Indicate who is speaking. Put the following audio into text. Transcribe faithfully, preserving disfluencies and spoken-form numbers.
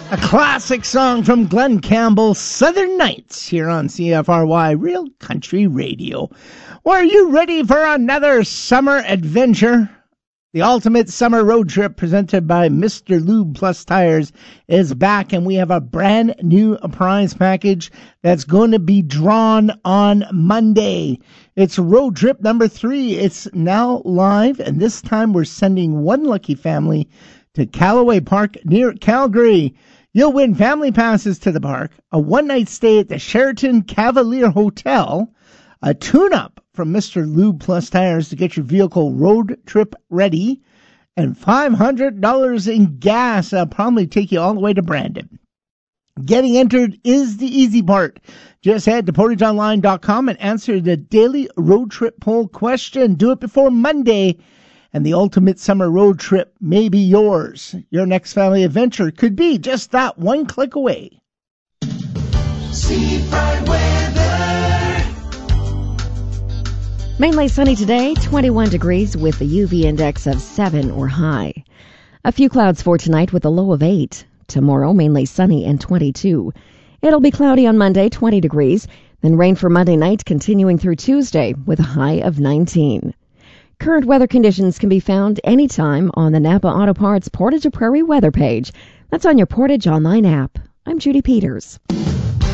Speaker 1: A classic song from Glenn Campbell, Southern Nights, here on C F R Y Real Country Radio. Well, are you ready for another summer adventure? The ultimate summer road trip presented by Mister Lube Plus Tires is back, and we have a brand new prize package that's going to be drawn on Monday. It's road trip number three. It's now live, and this time we're sending one lucky family to Callaway Park near Calgary. You'll win family passes to the park, a one-night stay at the Sheraton Cavalier Hotel, a tune-up from Mister Lube Plus Tires to get your vehicle road trip ready, and five hundred dollars in gas. That'll probably take you all the way to Brandon. Getting entered is the easy part. Just head to portage online dot com and answer the daily road trip poll question. Do it before Monday, and the ultimate summer road trip may be yours. Your next family adventure could be just that one click away.
Speaker 2: Seafront weather.
Speaker 3: Mainly sunny today, twenty-one degrees with a U V index of seven or high. A few clouds for tonight with a low of eight. Tomorrow, mainly sunny and twenty-two. It'll be cloudy on Monday, twenty degrees. Then rain for Monday night, continuing through Tuesday with a high of nineteen. Current weather conditions can be found anytime on the Napa Auto Parts Portage to Prairie weather page. That's on your Portage Online app. I'm Judy Peters.